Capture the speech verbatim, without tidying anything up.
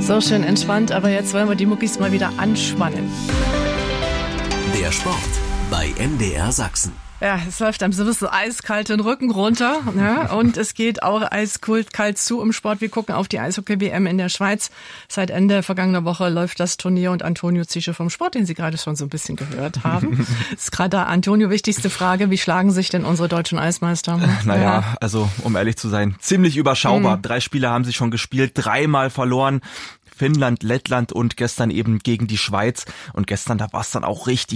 So schön entspannt, aber jetzt wollen wir die Muckis mal wieder anspannen. Der Sport bei M D R Sachsen. Ja, es läuft einem sowieso eiskalt den Rücken runter, ne? Und es geht auch eiskalt kalt zu im Sport. Wir gucken auf die Eishockey-W M in der Schweiz. Seit Ende vergangener Woche läuft das Turnier und Antonio Zische vom Sport, den Sie gerade schon so ein bisschen gehört haben. Ist gerade da, Antonio, wichtigste Frage, wie schlagen sich denn unsere deutschen Eismeister? Naja, ja. also um ehrlich zu sein, ziemlich überschaubar. Mhm. Drei Spiele haben sie schon gespielt, dreimal verloren. Finnland, Lettland und gestern eben gegen die Schweiz. Und gestern, da war es dann auch richtig